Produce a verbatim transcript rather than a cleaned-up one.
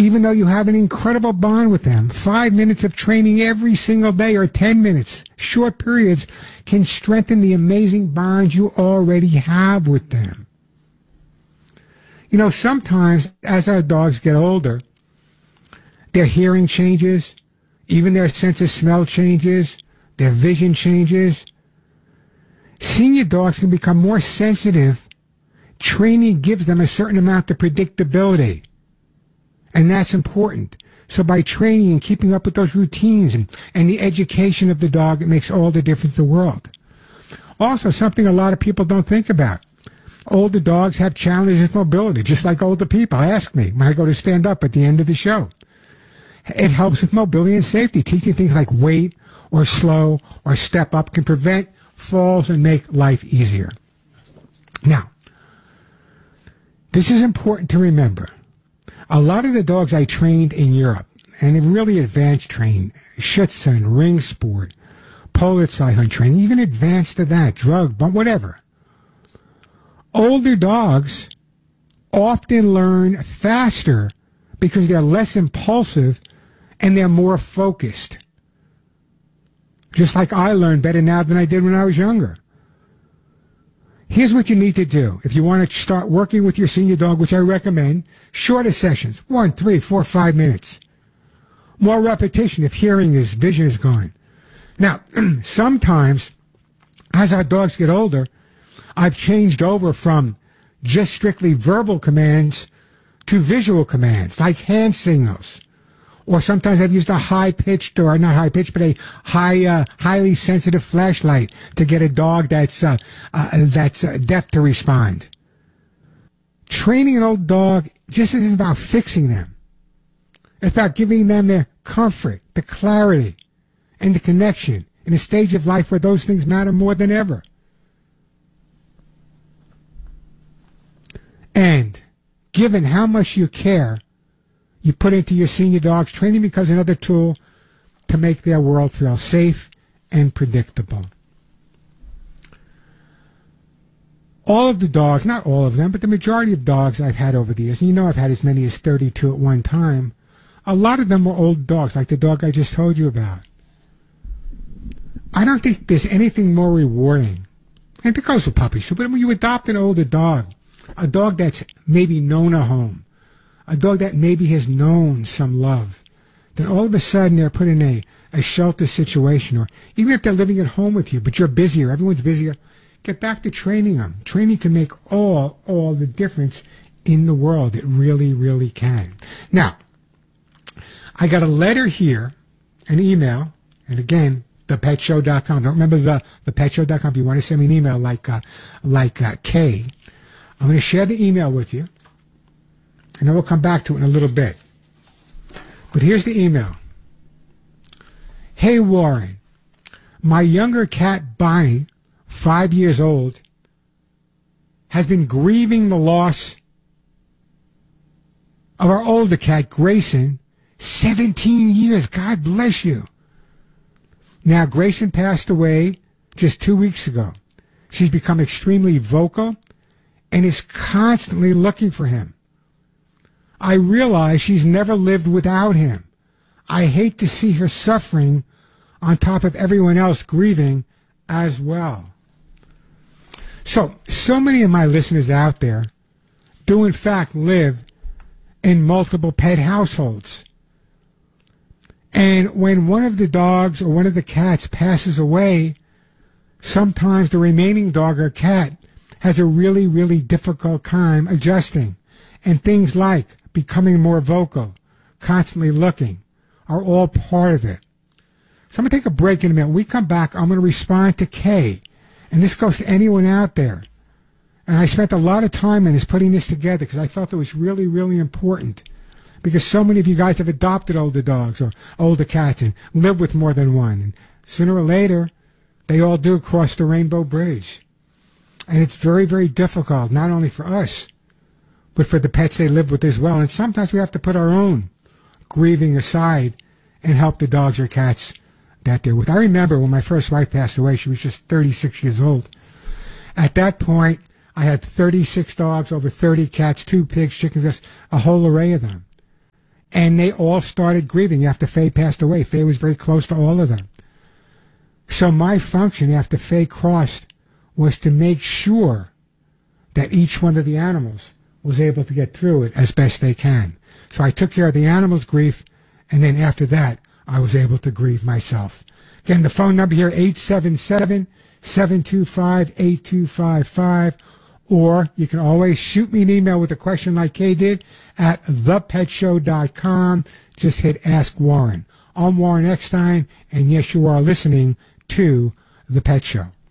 Even though you have an incredible bond with them, five minutes of training every single day or ten minutes, short periods, can strengthen the amazing bond you already have with them. You know, sometimes as our dogs get older, their hearing changes, even their sense of smell changes, their vision changes. Senior dogs can become more sensitive. Training gives them a certain amount of predictability. And that's important. So by training and keeping up with those routines and, and the education of the dog, it makes all the difference in the world. Also, something a lot of people don't think about. Older dogs have challenges with mobility, just like older people. Ask me when I go to stand up at the end of the show. It helps with mobility and safety. Teaching things like wait or slow or step up can prevent falls and make life easier. Now, this is important to remember. A lot of the dogs I trained in Europe, and really advanced trained, Schutzhund, Ring Sport, Polizei Hunt training, even advanced to that, drug, but whatever. Older dogs often learn faster because they're less impulsive and they're more focused. Just like I learn better now than I did when I was younger. Here's what you need to do. If you want to start working with your senior dog, which I recommend, shorter sessions, one, three, four, five minutes. More repetition if hearing is, vision is gone. Now, sometimes, as our dogs get older, I've changed over from just strictly verbal commands to visual commands, like hand signals. Or sometimes I've used a high-pitched, or not high-pitched, but a high, uh, highly sensitive flashlight to get a dog that's uh, uh, that's uh, deaf to respond. Training an old dog just isn't about fixing them. It's about giving them the comfort, the clarity, and the connection in a stage of life where those things matter more than ever. And given how much you care, you put into your senior dogs, training becomes another tool to make their world feel safe and predictable. All of the dogs, not all of them, but the majority of dogs I've had over the years, and you know I've had as many as thirty-two at one time, a lot of them were old dogs, like the dog I just told you about. I don't think there's anything more rewarding, and it goes with puppies too, but when you adopt an older dog, a dog that's maybe known a home, a dog that maybe has known some love, then all of a sudden they're put in a, a shelter situation, or even if they're living at home with you, but you're busier, everyone's busier, get back to training them. Training can make all, all the difference in the world. It really, really can. Now, I got a letter here, an email, and again, the pet show dot com. Don't remember the, the pet show dot com. If you want to send me an email like, uh, like uh, Kay, I'm going to share the email with you, and then we'll come back to it in a little bit. But here's the email. Hey, Warren, my younger cat, Bonnie, five years old, has been grieving the loss of our older cat, Grayson, seventeen years. God bless you. Now, Grayson passed away just two weeks ago. She's become extremely vocal and is constantly looking for him. I realize she's never lived without him. I hate to see her suffering on top of everyone else grieving as well. So, so many of my listeners out there do in fact live in multiple pet households. And when one of the dogs or one of the cats passes away, sometimes the remaining dog or cat has a really, really difficult time adjusting. And things like becoming more vocal, constantly looking, are all part of it. So I'm going to take a break in a minute. When we come back, I'm going to respond to Kay. And this goes to anyone out there. And I spent a lot of time in this, putting this together, because I felt it was really, really important. Because so many of you guys have adopted older dogs or older cats and live with more than one. And sooner or later, they all do cross the rainbow bridge. And it's very, very difficult, not only for us, but for the pets they live with as well. And sometimes we have to put our own grieving aside and help the dogs or cats that they're with. I remember when my first wife passed away, she was just thirty-six years old. At that point, I had thirty-six dogs, over thirty cats, two pigs, chickens, just a whole array of them. And they all started grieving after Faye passed away. Faye was very close to all of them. So my function after Faye crossed was to make sure that each one of the animals was able to get through it as best they can. So I took care of the animals' grief, and then after that, I was able to grieve myself. Again, the phone number here, eight seven seven, seven two five, eight two five five, or you can always shoot me an email with a question like Kay did at the pet show dot com. Just hit Ask Warren. I'm Warren Eckstein, and yes, you are listening to The Pet Show.